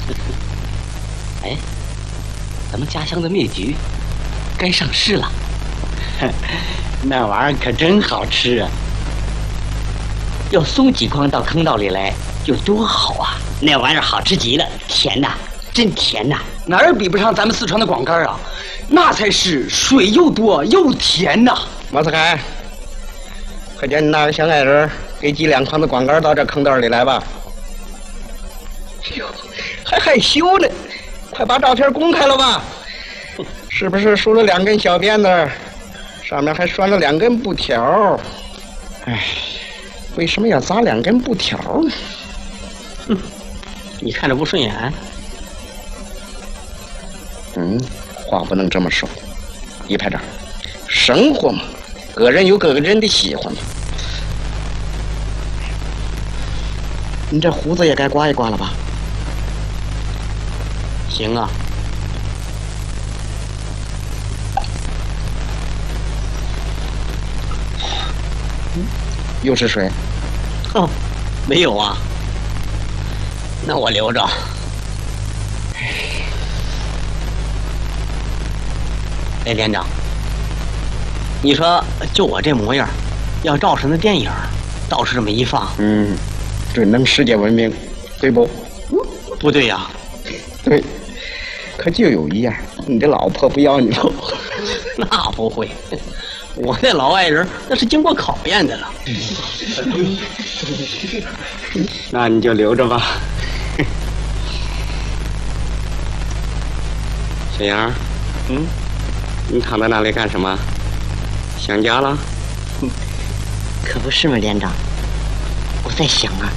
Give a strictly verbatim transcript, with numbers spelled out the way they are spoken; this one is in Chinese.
哎，咱们家乡的蜜橘该上市了， 那玩意儿可真好吃啊！ 要送几筐到坑道里来，有多好啊！ 那玩意儿好吃极了，甜呐，真甜呐， 哪儿比不上咱们四川的广柑啊？那才是水又多又甜呐！ 马四海，快点你拿个小矮人，给几两筐的广柑到这坑道里来吧。哟，还害羞呢，快把照片公开了吧！是不是梳了两根小辫子，上面还拴了两根布条？哎，为什么要扎两根布条呢？ 哼，你看着不顺眼？ 嗯，话不能这么说。一排长，生活嘛，个人有个人的喜欢嘛。你这胡子也该刮一刮了吧？ 行啊。 又是水？ 哦，没有啊。那我留着。哎，连长，你说就我这模样，要照上那电影，倒是这么一放， 嗯，准能世界闻名，对不？ 不对呀、啊？ 对，可就有一样，你的老婆不要你了。 那不会，我那老爱人那是经过考验的了。 那你就留着吧。小杨，嗯，你躺在那里干什么？想家了？ 可不是嘛，连长，我在想啊，